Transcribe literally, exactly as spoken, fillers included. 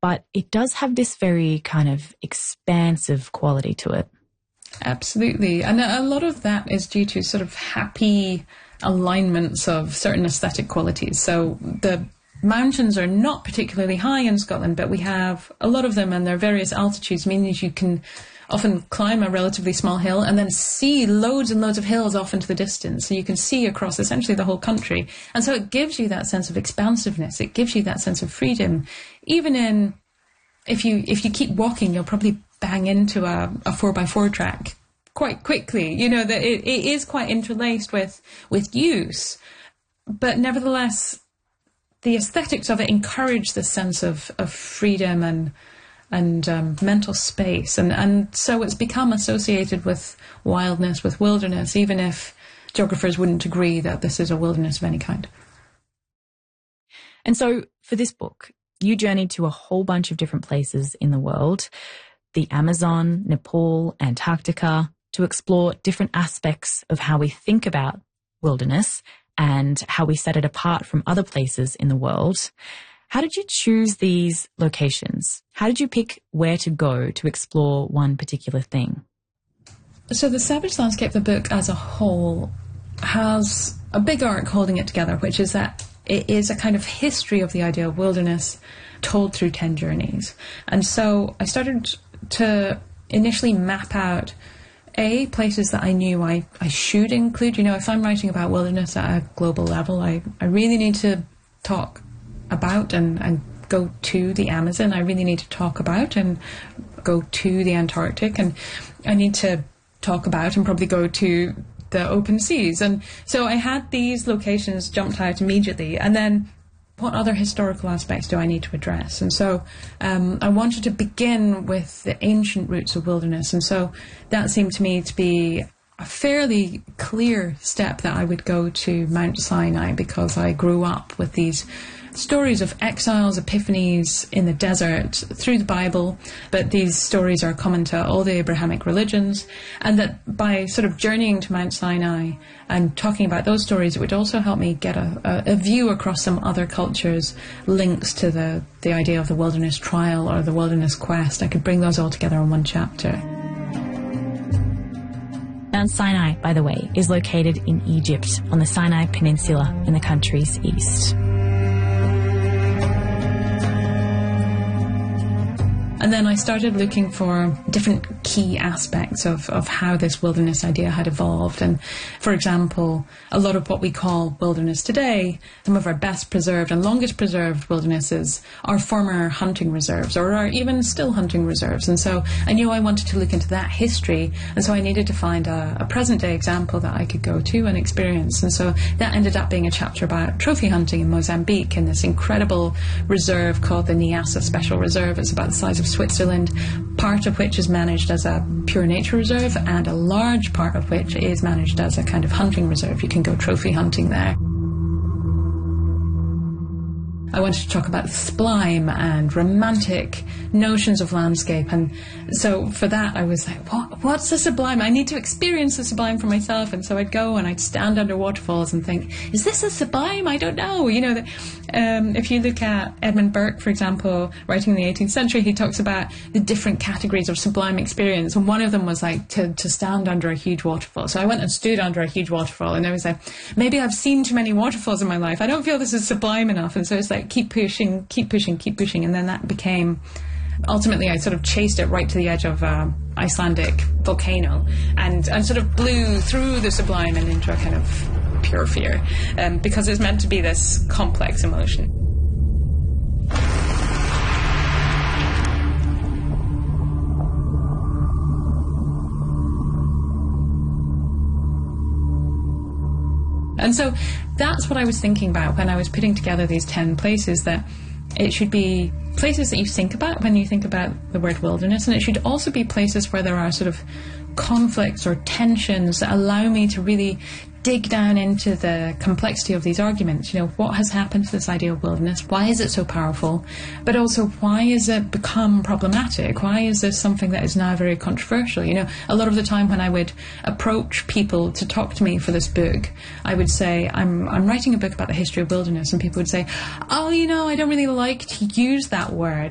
but it does have this very kind of expansive quality to it. Absolutely. And a lot of that is due to sort of happy alignments of certain aesthetic qualities. So the mountains are not particularly high in Scotland, but we have a lot of them, and their various altitudes mean that you can often climb a relatively small hill and then see loads and loads of hills off into the distance. So you can see across essentially the whole country. And so it gives you that sense of expansiveness. It gives you that sense of freedom. Even in, if you if you keep walking, you'll probably bang into a, a four by four track quite quickly. You know, that it, it is quite interlaced with, with use. But nevertheless, the aesthetics of it encourage this sense of, of freedom and and um, mental space. And, and so it's become associated with wildness, with wilderness, even if geographers wouldn't agree that this is a wilderness of any kind. And so for this book, you journeyed to a whole bunch of different places in the world, the Amazon, Nepal, Antarctica, to explore different aspects of how we think about wilderness and how we set it apart from other places in the world. How did you choose these locations? How did you pick where to go to explore one particular thing? So the Savage Landscape, the book as a whole, has a big arc holding it together, which is that it is a kind of history of the idea of wilderness told through ten journeys. And so I started to initially map out A, places that I knew I, I should include. You know, if I'm writing about wilderness at a global level, I, I really need to talk about and, and go to the Amazon. I really need to talk about and go to the Antarctic. And I need to talk about and probably go to the open seas. And so I had these locations jumped out immediately. And then what other historical aspects do I need to address? And so um, I wanted to begin with the ancient roots of wilderness. And so that seemed to me to be a fairly clear step, that I would go to Mount Sinai, because I grew up with these stories of exiles, epiphanies in the desert through the Bible, but these stories are common to all the Abrahamic religions, and that by sort of journeying to Mount Sinai and talking about those stories, it would also help me get a, a, a view across some other cultures, links to the, the idea of the wilderness trial or the wilderness quest. I could bring those all together in one chapter. Mount Sinai, by the way, is located in Egypt on the Sinai Peninsula in the country's east. And then I started looking for different key aspects of, of how this wilderness idea had evolved. And, for example, a lot of what we call wilderness today, some of our best preserved and longest preserved wildernesses are former hunting reserves, or are even still hunting reserves. And so I knew I wanted to look into that history. And so I needed to find a, a present-day example that I could go to and experience. And so that ended up being a chapter about trophy hunting in Mozambique, in this incredible reserve called the Niassa Special Reserve. It's about the size of Switzerland, part of which is managed as a pure nature reserve, and a large part of which is managed as a kind of hunting reserve. You can go trophy hunting there. I wanted to talk about sublime and romantic notions of landscape, and so for that I was like, what, what's the sublime? I need to experience the sublime for myself. And so I'd go and I'd stand under waterfalls and think, is this a sublime? I don't know. You know, the, um, if you look at Edmund Burke, for example, writing in the eighteenth century, he talks about the different categories of sublime experience, and one of them was like to, to stand under a huge waterfall. So I went and stood under a huge waterfall, and I was like, maybe I've seen too many waterfalls in my life. I don't feel this is sublime enough. And so it's like, keep pushing, keep pushing, keep pushing. And then that became, ultimately I sort of chased it right to the edge of uh, Icelandic volcano, and, and sort of blew through the sublime and into a kind of pure fear, um, because it's meant to be this complex emotion. And so that's what I was thinking about when I was putting together these ten places, that it should be places that you think about when you think about the word wilderness, and it should also be places where there are sort of conflicts or tensions that allow me to really dig down into the complexity of these arguments. You know, what has happened to this idea of wilderness? Why is it so powerful? But also, why has it become problematic? Why is this something that is now very controversial? You know, a lot of the time when I would approach people to talk to me for this book, I would say, I'm I'm writing a book about the history of wilderness, and people would say, oh, you know, I don't really like to use that word.